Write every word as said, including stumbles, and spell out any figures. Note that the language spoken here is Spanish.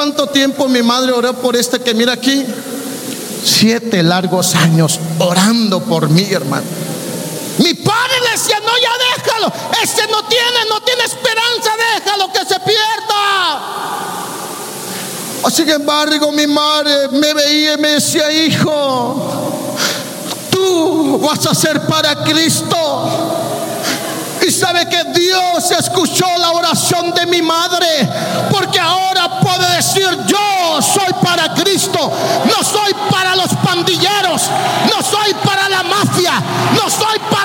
cuánto tiempo mi madre oró por este que mira aquí? Siete largos años orando por mí, hermano. Mi padre le decía: no, ya déjalo, este no tiene, no tiene esperanza, déjalo que se pierda. Sin embargo, mi madre me veía y me decía: hijo, tú vas a ser para Cristo. Y sabe que Dios escuchó la oración de mi madre, porque ahora puede decir: yo soy para Cristo, no soy para los pandilleros, no soy para la mafia, no soy para